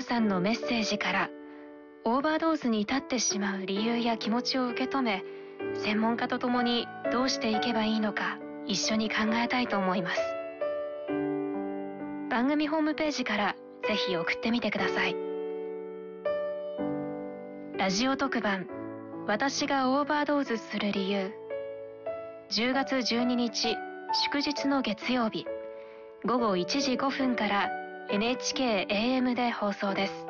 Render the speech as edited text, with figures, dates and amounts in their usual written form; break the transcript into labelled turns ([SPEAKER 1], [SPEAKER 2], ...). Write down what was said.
[SPEAKER 1] さんのメッセージからオーバードーズに至ってしまう理由や気持ちを受け止め、専門家と共にどうしていけばいいのか一緒に考えたいと思います。番組ホームページからぜひ送ってみてください。ラジオ特番、私がオーバードーズする理由。10月12日祝日の月曜日午後1時5分から NHK AM で放送です。